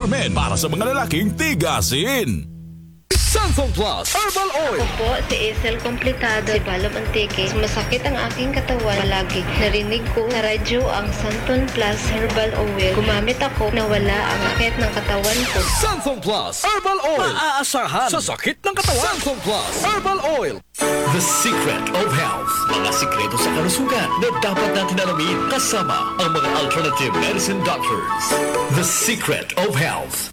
Men para sa mga lalaking tigasin. Sanford Plus Herbal Oil. Ako po si Isel Completado, si Balo Antique. Masakit ang aking katawan palagi. Narinig ko sa radyo ang Santon Plus Herbal Oil. Gumamit ako na wala ang sakit ng katawan ko. Sanford Plus Herbal Oil. Maaasahan sa sakit ng katawan. Sanford Plus Herbal Oil. The Secret of Health. Mga sikreto sa kalusugan na dapat natin alamin kasama ang mga alternative medicine doctors. The Secret of Health.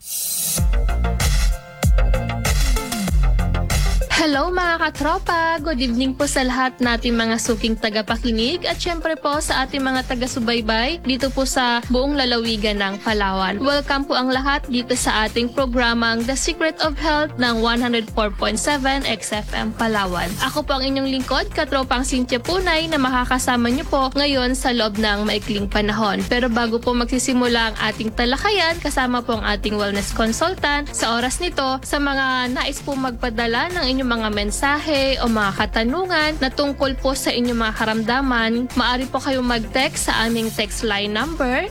Hello mga katropa! Good evening po sa lahat nating mga suking tagapakinig at syempre po sa ating mga taga-subaybay dito po sa buong lalawigan ng Palawan. Welcome po ang lahat dito sa ating programang The Secret of Health ng 104.7 XFM Palawan. Ako po ang inyong lingkod, katropang Cynthia Punay na makakasama niyo po ngayon sa loob ng maikling panahon. Pero bago po magsisimula ang ating talakayan, kasama po ang ating wellness consultant sa oras nito sa mga nais po magpadala ng inyong mga mensahe o mga katanungan na tungkol po sa inyong mga karamdaman, maaari po kayong mag-text sa aming text line number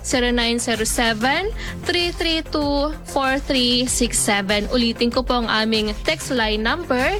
0907-332-4367. Ulitin ko po ang aming text line number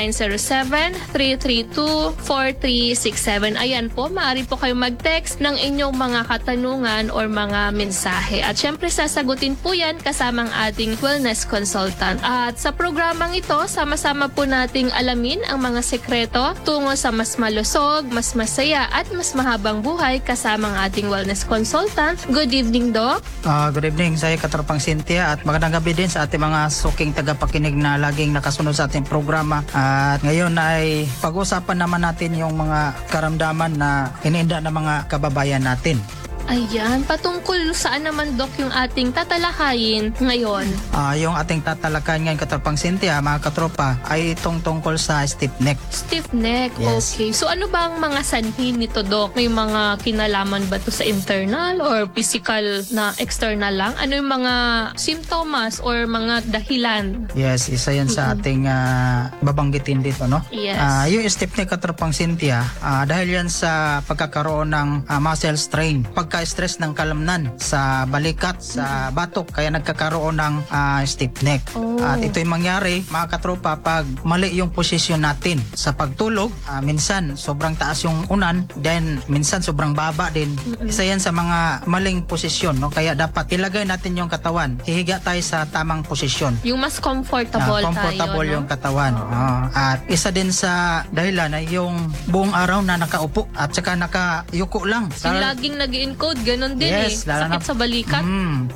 0907-332-4367. Ayan po, maaari po kayong mag-text ng inyong mga katanungan or mga mensahe. At syempre sasagutin po yan kasamang ating wellness consultant. At sa programang ito, sama-sama po nating alamin ang mga sekreto tungo sa mas malusog, mas masaya at mas mahabang buhay kasamang ating wellness consultant. Good evening, Doc. Good evening sa katropang Cynthia at magandang gabi din sa ating mga suking tagapakinig na laging nakasunod sa ating programa. At ngayon ay pag-usapan naman natin yung mga karamdaman na iniinda ng mga kababayan natin. Ayan, patungkol saan naman, Doc, yung ating tatalakayin ngayon? Yung ating tatalakayin ngayon, katropang Cynthia, mga katropa, ay itong tungkol sa stiff neck. Stiff neck, Yes. Okay. So ano ba ang mga sanhi nito, Doc? May mga kinalaman ba to sa internal or physical na external lang? Ano yung mga simptomas or mga dahilan? Yes, isa yan sa ating babanggitin dito, no? Yes. Yung stiff neck, katropang Cynthia, dahil yan sa pagkakaroon ng muscle strain, pagka-stress ng kalamnan sa balikat, sa batok, kaya nagkakaroon ng stiff neck. Oh. At ito yung mangyari, mga katropa, pag mali yung posisyon natin sa pagtulog, minsan sobrang taas yung unan, then minsan sobrang baba din. Isa yan sa mga maling posisyon, no? Kaya dapat ilagay natin yung katawan, hihiga tayo sa tamang posisyon. Yung mas comfortable, Comfortable tayo, yung no? katawan. At isa din sa dahilan ay yung buong araw na nakaupo at saka nakayuko lang. Yung laging nag-encode, ganun din Yes, lalo sakit na- sa balikat.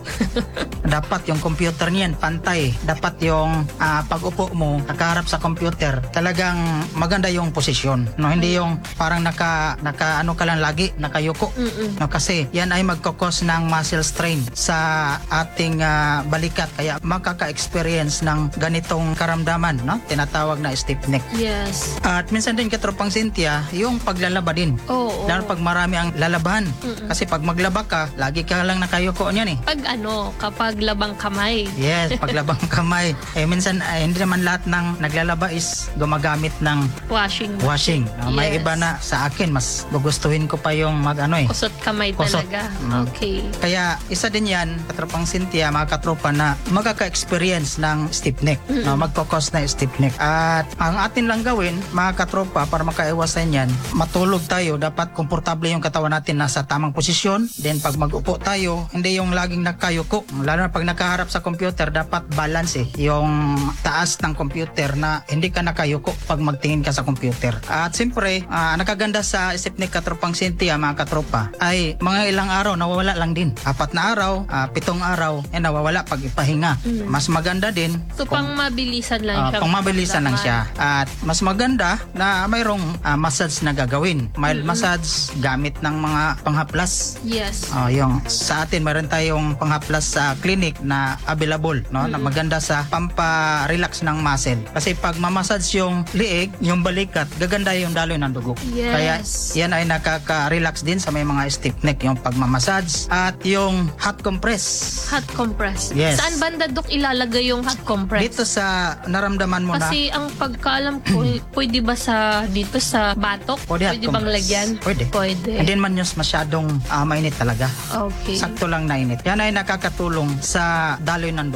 Dapat yung computer niyan pantay. Dapat yung pag-upo mo nakaharap sa computer, talagang maganda yung posisyon. No, hindi yung parang naka ano ka lang lagi, nakayuko. No, kasi yan ay magkokos ng muscle strain sa ating balikat, kaya makaka-experience ng ganitong karamdaman, no? Tinatawag na stiff neck. Yes. At minsan din, katropang Cynthia, yung paglalaba din. Oo. Lalo pag marami ang lalaban. Kasi pag maglaba ka, lagi ka lang nakayuko niyan eh. Kapag labang kamay. Yes, paglabang kamay. Minsan hindi naman lahat ng naglalaba is gumagamit ng Washing. May Yes. iba na sa akin, mas gugustuhin ko pa yung Kusot kamay Kusot. talaga. Okay. Kaya isa din yan, katropang Cynthia, mga katropa, na magkaka-experience ng stiff neck. No, magkakos na stiff neck. At ang atin lang gawin, mga katropa, para makaiwasan yan, matulog tayo. Dapat komportable yung katawan natin nasa tamang posisyon. Then pag mag-upo tayo, hindi yung laging nakayuko. Lalo na pag nakaharap sa computer, dapat balance yung taas ng computer na hindi ka nakayuko pag magtingin ka sa computer. At siyempre, nakaganda sa stiff neck, katropang Cynthia, mga katropa, ay mga ilang araw nawawala lang din. 4 na araw, 7 araw, nawawala pag ipahinga. Mas maganda din So pang mabilisan lang siya. pang mabilisan lang siya. At mas maganda na mayroong massage na gagawin. Mild massage gamit ng mga panghaplas. Yes. Yung sa atin mayroon tayong panghaplas sa clinic na available, no? Na maganda sa pampa-relax ng muscle. Kasi pag mamassage yung liig, yung balikat, gaganda yung daloy ng dugo. Yes. Kaya yan ay nakaka-relax din sa may mga stiff neck, yung pagmamassage at yung hot compress. Hot compress. Yes. Saan banda, Dok, ilalagay yung hot compress? Dito sa naramdaman mo na. Kasi ang pagkaalam ko, pwede ba dito sa batok? Pwede hot bang compress. lagyan? Pwede. Hindi man yung masyadong mainit talaga. Okay. Sakto lang na init. Yan ay nakakatulong sa daloy ng